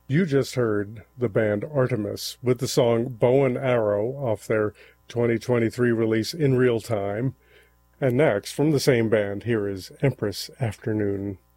You just heard the band Artemis with the song Bow and Arrow off their 2023 release In Real Time. And next, from the same band, here is Empress Afternoon.